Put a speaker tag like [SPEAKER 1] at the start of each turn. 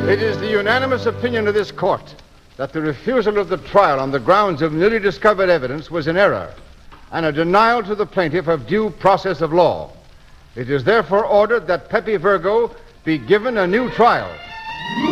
[SPEAKER 1] It is the unanimous opinion of this court that the refusal of the trial on the grounds of newly discovered evidence was an error and a denial to the plaintiff of due process of law. It is therefore ordered that Pepe Virgo be given a new trial.